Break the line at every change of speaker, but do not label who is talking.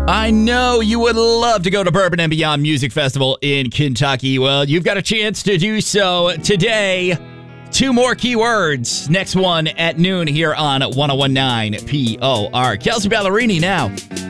I know you would love to go to Bourbon and Beyond Music Festival in Kentucky. Well, you've got a chance to do so today. 2 more keywords. Next one at noon here on 1019 POR. Kelsey Ballerini now.